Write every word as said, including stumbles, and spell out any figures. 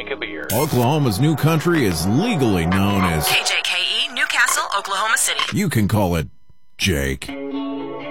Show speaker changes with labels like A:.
A: take a beer.
B: Oklahoma's new country is legally known as
C: K J K E, Newcastle, Oklahoma City.
B: You can call it Jake.